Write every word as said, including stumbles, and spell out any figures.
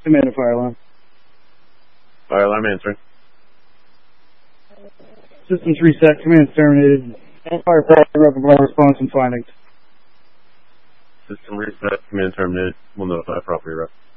Command fire alarm. Fire alarm answering. Systems reset. Command terminated. Fire property rep of our response and findings. System reset. Command terminated. We'll notify property rep.